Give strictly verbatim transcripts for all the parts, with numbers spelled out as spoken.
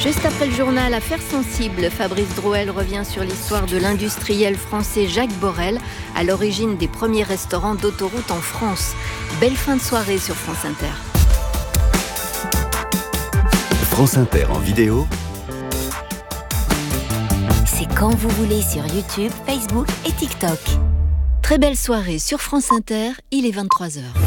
Juste après le journal, affaire sensible, Fabrice Drouel revient sur l'histoire de l'industriel français Jacques Borel, à l'origine des premiers restaurants d'autoroute en France. Belle fin de soirée sur France Inter. France Inter en vidéo. C'est quand vous voulez sur YouTube, Facebook et TikTok. Très belle soirée sur France Inter, il est vingt-trois heures.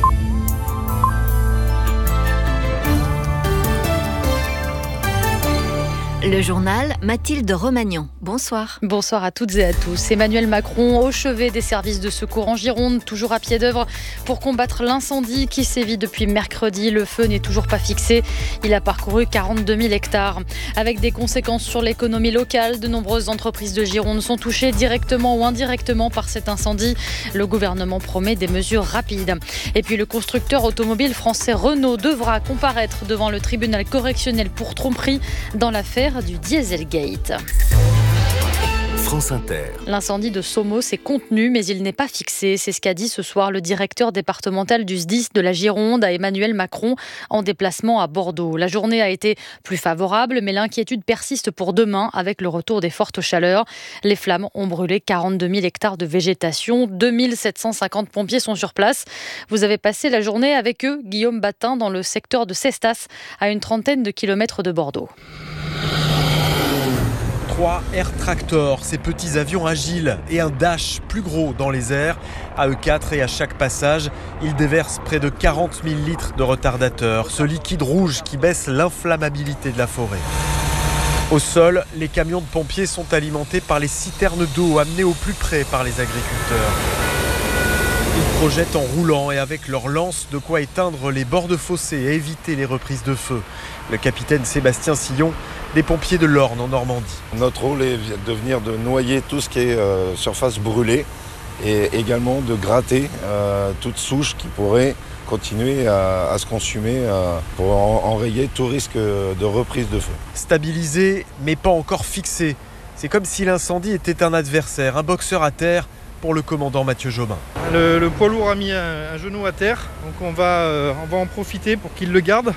Le journal, Mathilde Romagnan. Bonsoir. Bonsoir à toutes et à tous. Emmanuel Macron au chevet des services de secours en Gironde, toujours à pied d'œuvre pour combattre l'incendie qui sévit depuis mercredi. Le feu n'est toujours pas fixé. Il a parcouru quarante-deux mille hectares. Avec des conséquences sur l'économie locale, de nombreuses entreprises de Gironde sont touchées directement ou indirectement par cet incendie. Le gouvernement promet des mesures rapides. Et puis le constructeur automobile français Renault devra comparaître devant le tribunal correctionnel pour tromperie dans l'affaire du Dieselgate. France Inter. L'incendie de Sommeau s'est contenu, mais il n'est pas fixé. C'est ce qu'a dit ce soir le directeur départemental du S D I S de la Gironde à Emmanuel Macron en déplacement à Bordeaux. La journée a été plus favorable, mais l'inquiétude persiste pour demain avec le retour des fortes chaleurs. Les flammes ont brûlé quarante-deux mille hectares de végétation. deux mille sept cent cinquante pompiers sont sur place. Vous avez passé la journée avec eux, Guillaume Batin, dans le secteur de Cestas, à une trentaine de kilomètres de Bordeaux. Trois Air Tractor, ces petits avions agiles, et un Dash plus gros dans les airs. À eux quatre et à chaque passage, ils déversent près de quarante mille litres de retardateur, ce liquide rouge qui baisse l'inflammabilité de la forêt. Au sol, les camions de pompiers sont alimentés par les citernes d'eau amenées au plus près par les agriculteurs. Ils projettent en roulant et avec leurs lances de quoi éteindre les bords de fossés et éviter les reprises de feu. Le capitaine Sébastien Sillon, des pompiers de l'Orne en Normandie. Notre rôle est de venir de noyer tout ce qui est euh, surface brûlée et également de gratter euh, toute souche qui pourrait continuer à, à se consumer euh, pour en, enrayer tout risque de reprise de feu. Stabilisé mais pas encore fixé. C'est comme si l'incendie était un adversaire, un boxeur à terre pour le commandant Mathieu Jobin. Le, le poids lourd a mis un, un genou à terre, donc on va, euh, on va en profiter pour qu'il le garde.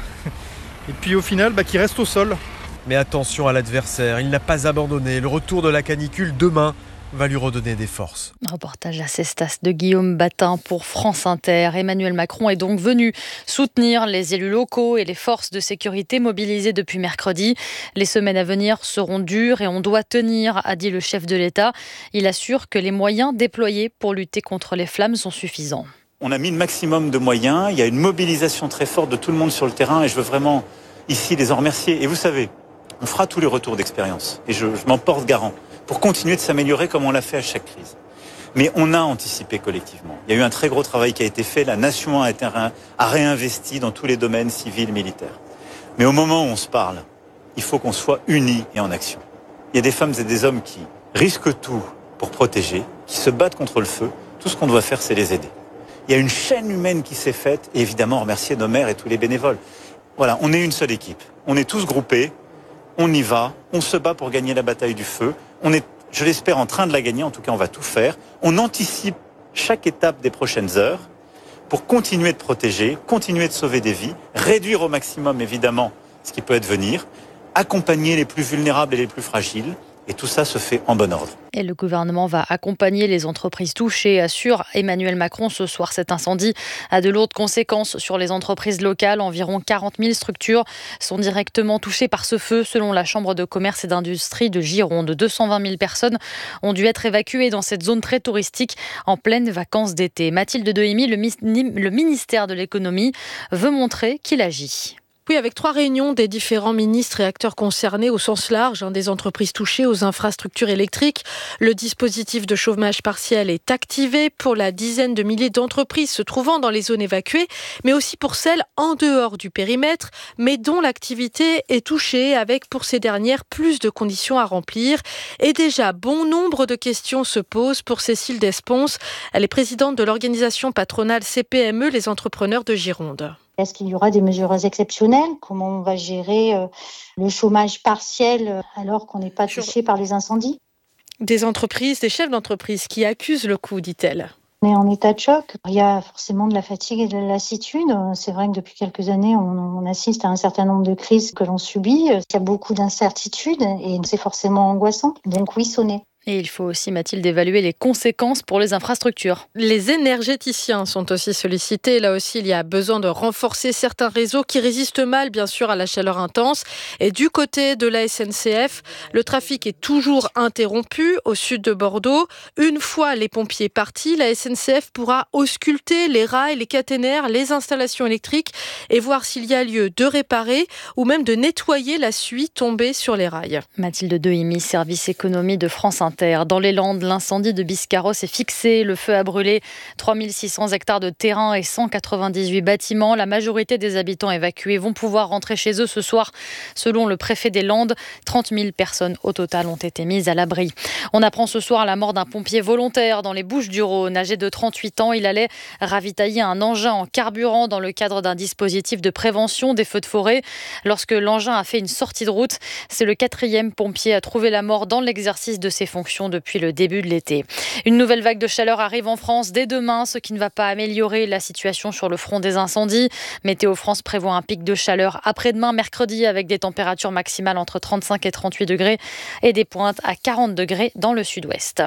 Et puis au final, bah, qu'il reste au sol. Mais attention à l'adversaire, il n'a pas abandonné. Le retour de la canicule demain va lui redonner des forces. Reportage à Cestas de Guillaume Batin pour France Inter. Emmanuel Macron est donc venu soutenir les élus locaux et les forces de sécurité mobilisées depuis mercredi. Les semaines à venir seront dures et on doit tenir, a dit le chef de l'État. Il assure que les moyens déployés pour lutter contre les flammes sont suffisants. On a mis le maximum de moyens, il y a une mobilisation très forte de tout le monde sur le terrain et je veux vraiment ici les en remercier. Et vous savez, on fera tous les retours d'expérience et je, je m'en porte garant pour continuer de s'améliorer comme on l'a fait à chaque crise. Mais on a anticipé collectivement. Il y a eu un très gros travail qui a été fait, la nation a, été ré, a réinvesti dans tous les domaines civils, militaires. Mais au moment où on se parle, il faut qu'on soit unis et en action. Il y a des femmes et des hommes qui risquent tout pour protéger, qui se battent contre le feu. Tout ce qu'on doit faire, c'est les aider. Il y a une chaîne humaine qui s'est faite et évidemment remercier nos maires et tous les bénévoles. Voilà, on est une seule équipe. On est tous groupés, on y va, on se bat pour gagner la bataille du feu. On est, je l'espère, en train de la gagner, en tout cas on va tout faire. On anticipe chaque étape des prochaines heures pour continuer de protéger, continuer de sauver des vies, réduire au maximum évidemment ce qui peut advenir, accompagner les plus vulnérables et les plus fragiles. Et tout ça se fait en bon ordre. Et le gouvernement va accompagner les entreprises touchées, assure Emmanuel Macron ce soir. Cet incendie a de lourdes conséquences sur les entreprises locales. Environ quarante mille structures sont directement touchées par ce feu, selon la Chambre de commerce et d'industrie de Gironde. deux cent vingt mille personnes ont dû être évacuées dans cette zone très touristique en pleine vacances d'été. Mathilde Dehimi, le ministère de l'économie, veut montrer qu'il agit. Oui, avec trois réunions des différents ministres et acteurs concernés au sens large, hein, des entreprises touchées aux infrastructures électriques. Le dispositif de chômage partiel est activé pour la dizaine de milliers d'entreprises se trouvant dans les zones évacuées, mais aussi pour celles en dehors du périmètre, mais dont l'activité est touchée avec, pour ces dernières, plus de conditions à remplir. Et déjà, bon nombre de questions se posent pour Cécile Desponce. Elle est présidente de l'organisation patronale C P M E, les entrepreneurs de Gironde. Est-ce qu'il y aura des mesures exceptionnelles ? Comment on va gérer euh, le chômage partiel euh, alors qu'on n'est pas touché par les incendies ? Des entreprises, des chefs d'entreprise qui accusent le coup, dit-elle. On est en état de choc. Il y a forcément de la fatigue et de la lassitude. C'est vrai que depuis quelques années, on, on assiste à un certain nombre de crises que l'on subit. Il y a beaucoup d'incertitudes et c'est forcément angoissant. Donc oui, sonner. Et il faut aussi, Mathilde, évaluer les conséquences pour les infrastructures. Les énergéticiens sont aussi sollicités. Là aussi, il y a besoin de renforcer certains réseaux qui résistent mal, bien sûr, à la chaleur intense. Et du côté de la S N C F, le trafic est toujours interrompu au sud de Bordeaux. Une fois les pompiers partis, la S N C F pourra ausculter les rails, les caténaires, les installations électriques et voir s'il y a lieu de réparer ou même de nettoyer la suie tombée sur les rails. Mathilde Dehimi, service économie de France Inter. Dans les Landes, l'incendie de Biscarrosse est fixé. Le feu a brûlé trois mille six cents hectares de terrain et cent quatre-vingt-dix-huit bâtiments. La majorité des habitants évacués vont pouvoir rentrer chez eux ce soir. Selon le préfet des Landes, trente mille personnes au total ont été mises à l'abri. On apprend ce soir la mort d'un pompier volontaire dans les Bouches-du-Rhône. Âgé de trente-huit ans, il allait ravitailler un engin en carburant dans le cadre d'un dispositif de prévention des feux de forêt. Lorsque l'engin a fait une sortie de route, c'est le quatrième pompier à trouver la mort dans l'exercice de ses fonctions depuis le début de l'été. Une nouvelle vague de chaleur arrive en France dès demain, ce qui ne va pas améliorer la situation sur le front des incendies. Météo France prévoit un pic de chaleur après-demain, mercredi, avec des températures maximales entre trente-cinq et trente-huit degrés et des pointes à quarante degrés dans le sud-ouest.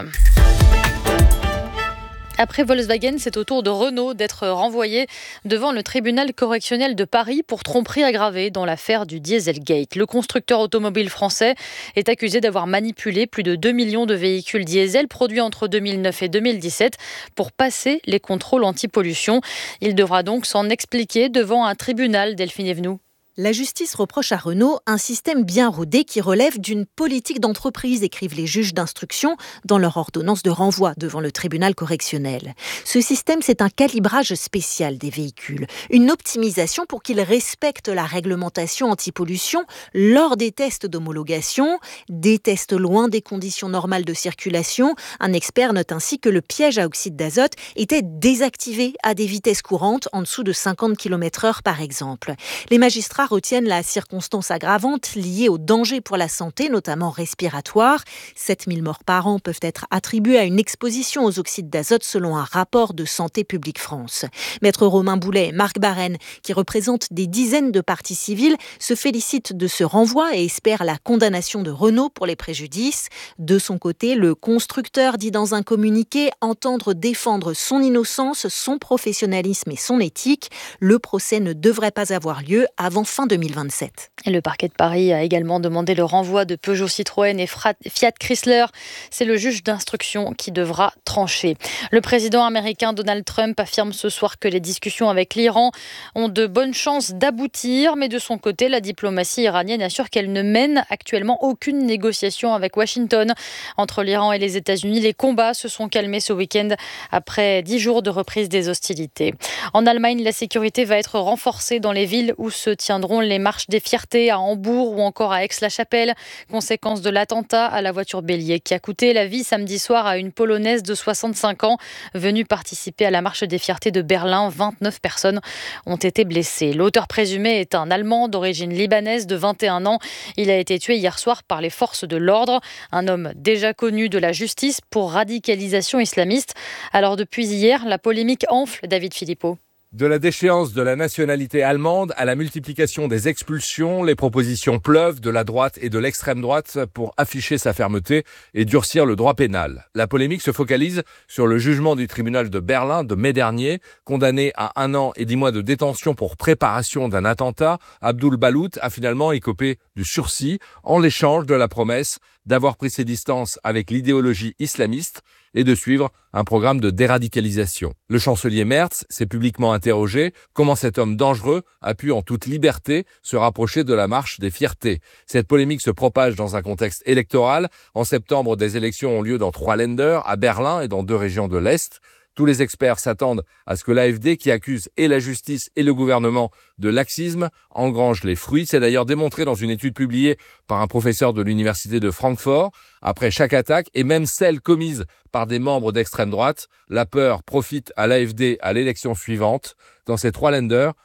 Après Volkswagen, c'est au tour de Renault d'être renvoyé devant le tribunal correctionnel de Paris pour tromperie aggravée dans l'affaire du Dieselgate. Le constructeur automobile français est accusé d'avoir manipulé plus de deux millions de véhicules diesel produits entre deux mille neuf et deux mille dix-sept pour passer les contrôles anti-pollution. Il devra donc s'en expliquer devant un tribunal, Delphine Evenou. La justice reproche à Renault un système bien rodé qui relève d'une politique d'entreprise, écrivent les juges d'instruction dans leur ordonnance de renvoi devant le tribunal correctionnel. Ce système, c'est un calibrage spécial des véhicules, une optimisation pour qu'ils respectent la réglementation anti-pollution lors des tests d'homologation, des tests loin des conditions normales de circulation. Un expert note ainsi que le piège à oxyde d'azote était désactivé à des vitesses courantes en dessous de cinquante kilomètres heure par exemple. Les magistrats retiennent la circonstance aggravante liée au danger pour la santé, notamment respiratoire. sept mille morts par an peuvent être attribuées à une exposition aux oxydes d'azote selon un rapport de Santé publique France. Maître Romain Boulet et Marc Barène, qui représentent des dizaines de parties civiles, se félicitent de ce renvoi et espèrent la condamnation de Renault pour les préjudices. De son côté, le constructeur dit dans un communiqué entendre défendre son innocence, son professionnalisme et son éthique. Le procès ne devrait pas avoir lieu avant fin deux mille vingt-sept. Et le parquet de Paris a également demandé le renvoi de Peugeot Citroën et Fiat Chrysler. C'est le juge d'instruction qui devra trancher. Le président américain Donald Trump affirme ce soir que les discussions avec l'Iran ont de bonnes chances d'aboutir, mais de son côté, la diplomatie iranienne assure qu'elle ne mène actuellement aucune négociation avec Washington. Entre l'Iran et les États-Unis, les combats se sont calmés ce week-end après dix jours de reprise des hostilités. En Allemagne, la sécurité va être renforcée dans les villes où se tiendront les marches des fiertés à Hambourg ou encore à Aix-la-Chapelle, conséquence de l'attentat à la voiture bélier qui a coûté la vie samedi soir à une Polonaise de soixante-cinq ans venue participer à la marche des fiertés de Berlin. vingt-neuf personnes ont été blessées. L'auteur présumé est un Allemand d'origine libanaise de vingt et un ans. Il a été tué hier soir par les forces de l'ordre, un homme déjà connu de la justice pour radicalisation islamiste. Alors depuis hier, la polémique enfle, David Philippot. De la déchéance de la nationalité allemande à la multiplication des expulsions, les propositions pleuvent de la droite et de l'extrême droite pour afficher sa fermeté et durcir le droit pénal. La polémique se focalise sur le jugement du tribunal de Berlin de mai dernier. Condamné à un an et dix mois de détention pour préparation d'un attentat, Abdul Balout a finalement écopé du sursis en l'échange de la promesse d'avoir pris ses distances avec l'idéologie islamiste et de suivre un programme de déradicalisation. Le chancelier Merz s'est publiquement interrogé comment cet homme dangereux a pu en toute liberté se rapprocher de la marche des fiertés. Cette polémique se propage dans un contexte électoral. En septembre, des élections ont lieu dans trois Länder, à Berlin et dans deux régions de l'Est. Tous les experts s'attendent à ce que l'A F D, qui accuse et la justice et le gouvernement de laxisme, engrange les fruits. C'est d'ailleurs démontré dans une étude publiée par un professeur de l'université de Francfort. Après chaque attaque, et même celle commise par des membres d'extrême droite, la peur profite à l'A F D à l'élection suivante. Dans ces trois Länder,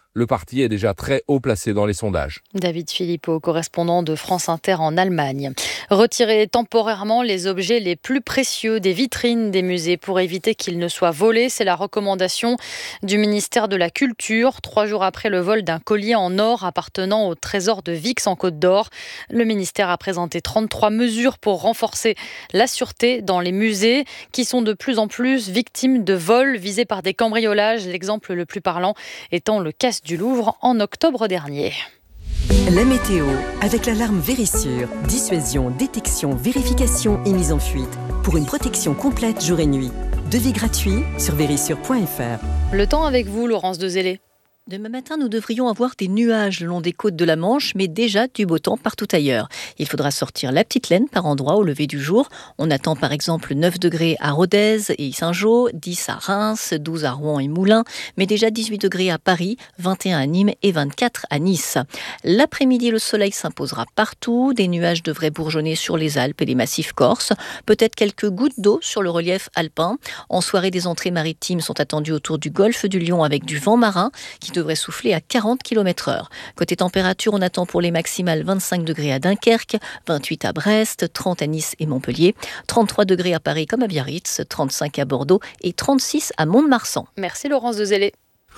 Le parti est déjà très haut placé dans les sondages. David Philippot, correspondant de France Inter en Allemagne. Retirer temporairement les objets les plus précieux des vitrines des musées pour éviter qu'ils ne soient volés, c'est la recommandation du ministère de la Culture. Trois jours après le vol d'un collier en or appartenant au trésor de Vix en Côte d'Or, le ministère a présenté trente-trois mesures pour renforcer la sûreté dans les musées qui sont de plus en plus victimes de vols visés par des cambriolages. L'exemple le plus parlant étant le casse du Louvre en octobre dernier. La météo avec l'alarme Vérissure. Dissuasion, détection, vérification et mise en fuite. Pour une protection complète jour et nuit. Devis gratuit sur vérissure point f r. Le temps avec vous, Laurence Dezellé. Demain matin, nous devrions avoir des nuages le long des côtes de la Manche, mais déjà du beau temps partout ailleurs. Il faudra sortir la petite laine par endroits au lever du jour. On attend par exemple neuf degrés à Rodez et Saint-Jean, dix à Reims, douze à Rouen et Moulins, mais déjà dix-huit degrés à Paris, vingt et un à Nîmes et vingt-quatre à Nice. L'après-midi, le soleil s'imposera partout. Des nuages devraient bourgeonner sur les Alpes et les massifs corses. Peut-être quelques gouttes d'eau sur le relief alpin. En soirée, des entrées maritimes sont attendues autour du golfe du Lion avec du vent marin qui devrait souffler à quarante kilomètres heure. Côté température, on attend pour les maximales vingt-cinq degrés à Dunkerque, vingt-huit à Brest, trente à Nice et Montpellier, trente-trois degrés à Paris comme à Biarritz, trente-cinq à Bordeaux et trente-six à Mont-de-Marsan. Merci Laurence Dezellé.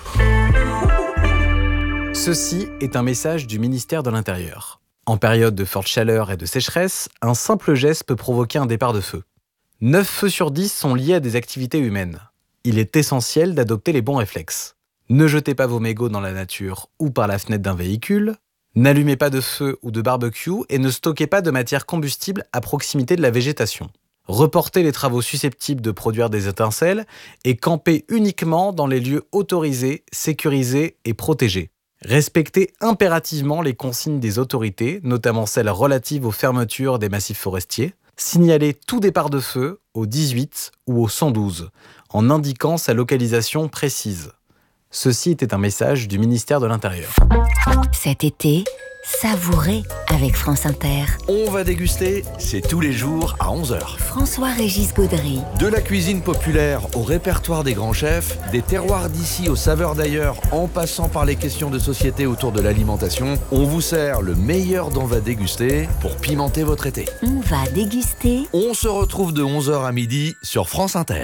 Ceci est un message du ministère de l'Intérieur. En période de forte chaleur et de sécheresse, un simple geste peut provoquer un départ de feu. neuf feux sur dix sont liés à des activités humaines. Il est essentiel d'adopter les bons réflexes. Ne jetez pas vos mégots dans la nature ou par la fenêtre d'un véhicule. N'allumez pas de feu ou de barbecue et ne stockez pas de matière combustible à proximité de la végétation. Reportez les travaux susceptibles de produire des étincelles et campez uniquement dans les lieux autorisés, sécurisés et protégés. Respectez impérativement les consignes des autorités, notamment celles relatives aux fermetures des massifs forestiers. Signalez tout départ de feu au dix-huit ou au cent douze, en indiquant sa localisation précise. Ceci était un message du ministère de l'Intérieur. Cet été, savourez avec France Inter. On va déguster, c'est tous les jours à onze heures. François-Régis Gaudry. De la cuisine populaire au répertoire des grands chefs, des terroirs d'ici aux saveurs d'ailleurs, en passant par les questions de société autour de l'alimentation, on vous sert le meilleur d'On va déguster pour pimenter votre été. On va déguster. On se retrouve de onze heures à midi sur France Inter.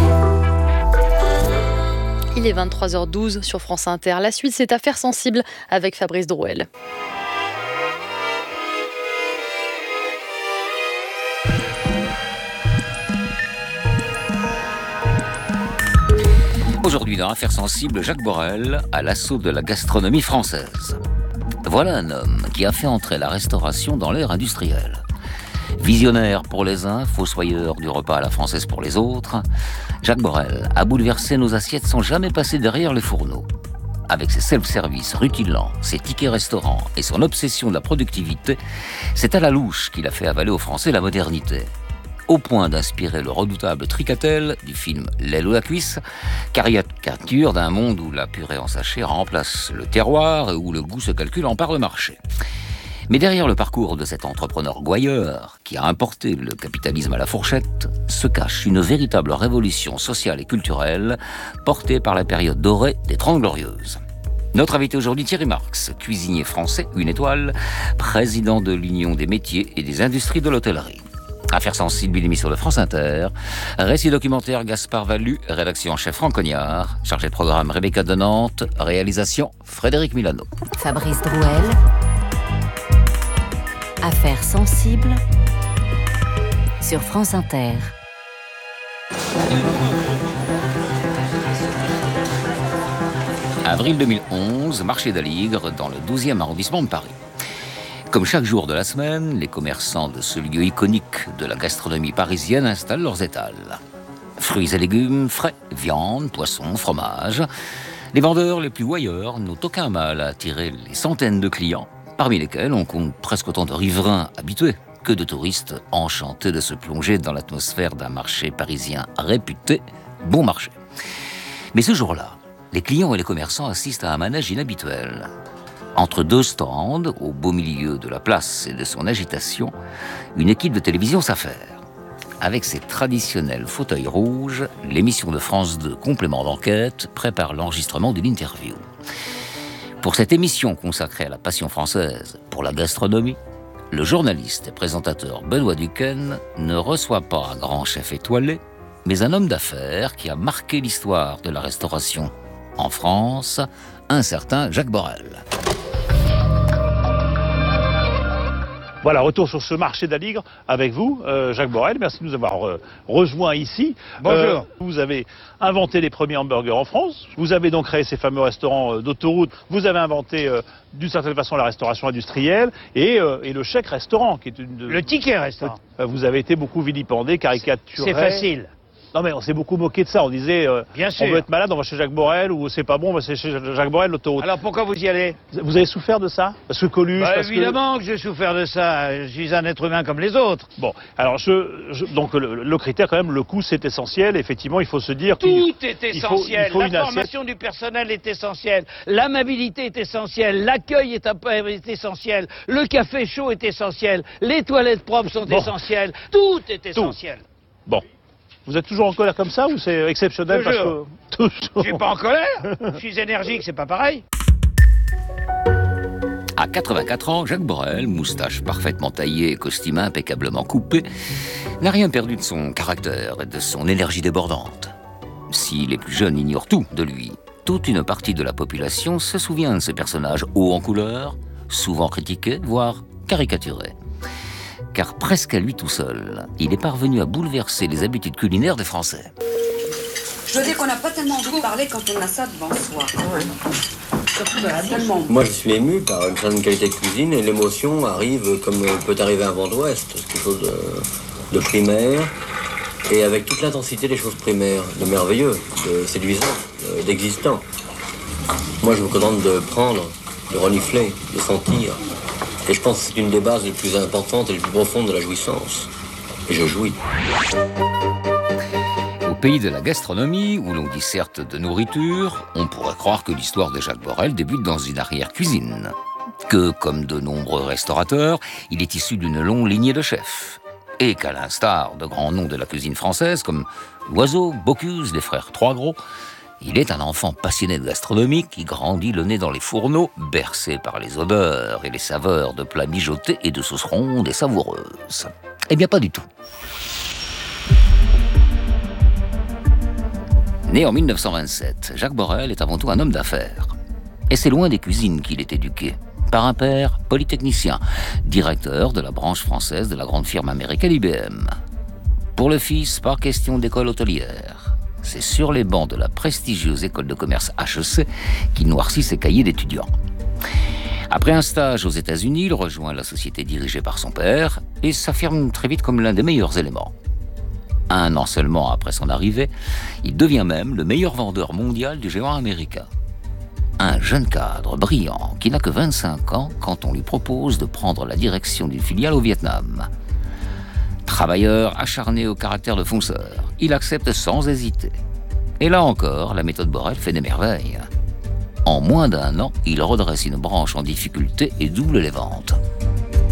Il est vingt-trois heures douze sur France Inter. La suite, c'est Affaires sensibles avec Fabrice Drouel. Aujourd'hui, dans Affaires sensibles, Jacques Borel à l'assaut de la gastronomie française. Voilà un homme qui a fait entrer la restauration dans l'ère industrielle. Visionnaire pour les uns, fossoyeur du repas à la française pour les autres, Jacques Borel a bouleversé nos assiettes sans jamais passer derrière les fourneaux. Avec ses self-service rutilants, ses tickets restaurants et son obsession de la productivité, c'est à la louche qu'il a fait avaler aux Français la modernité. Au point d'inspirer le redoutable Tricatel du film L'aile ou la cuisse, caricature d'un monde où la purée en sachet remplace le terroir et où le goût se calcule en part de marché. Mais derrière le parcours de cet entrepreneur gouailleur qui a importé le capitalisme à la fourchette, se cache une véritable révolution sociale et culturelle portée par la période dorée des Trente Glorieuses. Notre invité aujourd'hui, Thierry Marx, cuisinier français, une étoile, président de l'Union des métiers et des industries de l'hôtellerie. Affaires sensibles, une émission de France Inter. Récit documentaire Gaspard Vallu, rédaction en chef Franck Cognard. Chargé de programme Rebecca de Nantes. Réalisation Frédéric Milano. Fabrice Drouel. Affaires sensibles sur France Inter. Avril deux mille onze, marché d'Aligre, dans le douzième arrondissement de Paris. Comme chaque jour de la semaine, les commerçants de ce lieu iconique de la gastronomie parisienne installent leurs étals. Fruits et légumes frais, viande, poissons, fromage. Les vendeurs les plus voyeurs n'ont aucun mal à attirer les centaines de clients, parmi lesquels on compte presque autant de riverains habitués que de touristes enchantés de se plonger dans l'atmosphère d'un marché parisien réputé bon marché. Mais ce jour-là, les clients et les commerçants assistent à un manège inhabituel. Entre deux stands, au beau milieu de la place et de son agitation, une équipe de télévision s'affaire. Avec ses traditionnels fauteuils rouges, l'émission de France deux, Complément d'enquête, prépare l'enregistrement d'une interview. Pour cette émission consacrée à la passion française pour la gastronomie, le journaliste et présentateur Benoît Duquesne ne reçoit pas un grand chef étoilé, mais un homme d'affaires qui a marqué l'histoire de la restauration en France, un certain Jacques Borel. Voilà, retour sur ce marché d'Aligre avec vous, euh, Jacques Borel. Merci de nous avoir euh, rejoints ici. Bonjour. Euh, vous avez inventé les premiers hamburgers en France. Vous avez donc créé ces fameux restaurants euh, d'autoroute. Vous avez inventé euh, d'une certaine façon la restauration industrielle et, euh, et le chèque restaurant, qui est une. De... Le ticket restaurant. Euh, vous avez été beaucoup vilipendé, caricaturé. C'est facile. Non mais on s'est beaucoup moqué de ça, on disait euh, Bien sûr. On veut être malade, on va chez Jacques Borel, ou c'est pas bon, on va chez Jacques Borel, l'autoroute. Alors pourquoi vous y allez? Vous avez souffert de ça? Parce que Coluche, bah, parce évidemment que... que j'ai souffert de ça, je suis un être humain comme les autres. Bon, alors je, je donc le, le critère quand même, le coût c'est essentiel, effectivement il faut se dire... Tout est essentiel, il faut, il faut la formation du personnel est essentielle, l'amabilité est essentielle, l'accueil est, est essentiel, le café chaud est essentiel, les toilettes propres sont bon. essentielles, tout est essentiel. Tout. Bon. Vous êtes toujours en colère comme ça ou c'est exceptionnel? Toujours. Parce que... Toujours. Je suis pas en colère. Je suis énergique, c'est pas pareil. À quatre-vingt-quatre ans, Jacques Borel, moustache parfaitement taillée et costume impeccablement coupé, n'a rien perdu de son caractère et de son énergie débordante. Si les plus jeunes ignorent tout de lui, toute une partie de la population se souvient de ce personnage haut en couleur, souvent critiqué, voire caricaturé. Car presque à lui tout seul, il est parvenu à bouleverser les habitudes culinaires des Français. Je dois dire qu'on n'a pas tellement envie de parler quand on a ça devant soi. Ouais. Moi, je suis ému par une certaine qualité de cuisine et l'émotion arrive comme peut arriver un vent d'ouest, quelque chose de, de primaire, et avec toute l'intensité des choses primaires, de merveilleux, de séduisant, d'existant. Moi, je vous commande de prendre, de renifler, de sentir. Et je pense que c'est une des bases les plus importantes et les plus profondes de la jouissance. Et je jouis. Au pays de la gastronomie, où l'on disserte de nourriture, on pourrait croire que l'histoire de Jacques Borel débute dans une arrière-cuisine. Que, comme de nombreux restaurateurs, il est issu d'une longue lignée de chefs. Et qu'à l'instar de grands noms de la cuisine française, comme Loiseau, Bocuse, les frères Trois-Gros, il est un enfant passionné de gastronomie qui grandit le nez dans les fourneaux, bercé par les odeurs et les saveurs de plats mijotés et de sauces rondes et savoureuses. Eh bien, pas du tout. Né en mille neuf cent vingt-sept, Jacques Borel est avant tout un homme d'affaires. Et c'est loin des cuisines qu'il est éduqué, par un père polytechnicien, directeur de la branche française de la grande firme américaine I B M. Pour le fils, pas question d'école hôtelière. C'est sur les bancs de la prestigieuse école de commerce H E C qu'il noircit ses cahiers d'étudiants. Après un stage aux États-Unis, il rejoint la société dirigée par son père et s'affirme très vite comme l'un des meilleurs éléments. Un an seulement après son arrivée, il devient même le meilleur vendeur mondial du géant américain. Un jeune cadre brillant qui n'a que vingt-cinq ans quand on lui propose de prendre la direction d'une filiale au Vietnam. Travailleur acharné au caractère de fonceur, il accepte sans hésiter. Et là encore, la méthode Borel fait des merveilles. En moins d'un an, il redresse une branche en difficulté et double les ventes.